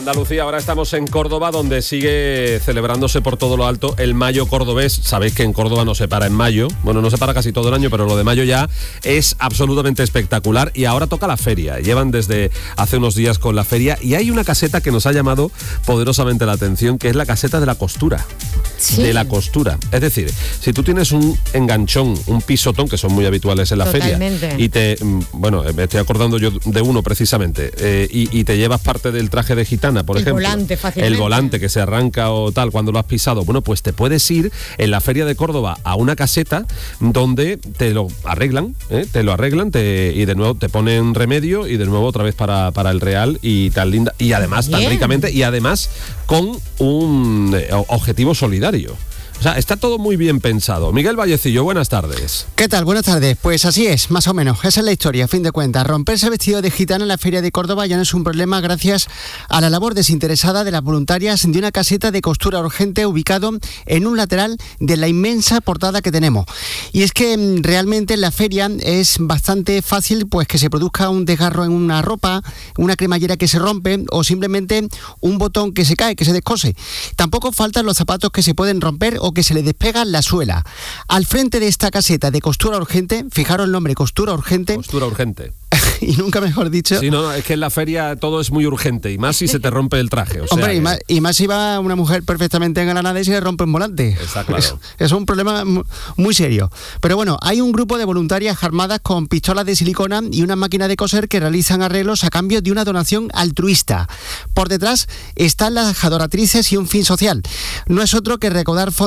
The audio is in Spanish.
Andalucía. Ahora estamos en Córdoba, donde sigue celebrándose por todo lo alto el Mayo cordobés. Sabéis que en Córdoba no se para en mayo. Bueno, no se para casi todo el año, pero lo de mayo ya es absolutamente espectacular. Y ahora toca la feria. Llevan desde hace unos días con la feria. Y hay una caseta que nos ha llamado poderosamente la atención, que es la caseta de la costura. Sí. De la costura. Es decir, si tú tienes un enganchón, un pisotón, que son muy habituales en la Totalmente. feria, y me estoy acordando yo de uno precisamente, y te llevas parte del traje de gitana, por ejemplo. Volante, fácilmente. El volante que se arranca o tal cuando lo has pisado. Bueno, pues te puedes ir en la feria de Córdoba a una caseta donde te lo arreglan, y de nuevo te ponen remedio y de nuevo otra vez para el Real y tan linda, y además tan Bien. ricamente, y además con un objetivo solidario. O sea, está todo muy bien pensado. Miguel Vallecillo, buenas tardes. ¿Qué tal? Buenas tardes. Pues así es, más o menos. Esa es la historia, a fin de cuentas. Romperse vestido de gitana en la Feria de Córdoba ya no es un problema gracias a la labor desinteresada de las voluntarias de una caseta de costura urgente ubicado en un lateral de la inmensa portada que tenemos. Y es que realmente en la feria es bastante fácil pues que se produzca un desgarro en una ropa, una cremallera que se rompe o simplemente un botón que se cae, que se descose. Tampoco faltan los zapatos que se pueden romper o que se le despega la suela. Al frente de esta caseta de costura urgente, fijaros el nombre, costura urgente. Costura urgente. Y nunca mejor dicho. Sí, no, es que en la feria todo es muy urgente, y más si se te rompe el traje. O sea, Hombre, y más si va una mujer perfectamente engalanada y se le rompe un volante. Está claro. Es un problema muy serio. Pero bueno, hay un grupo de voluntarias armadas con pistolas de silicona y una máquina de coser que realizan arreglos a cambio de una donación altruista. Por detrás están las adoratrices y un fin social. No es otro que recaudar fondos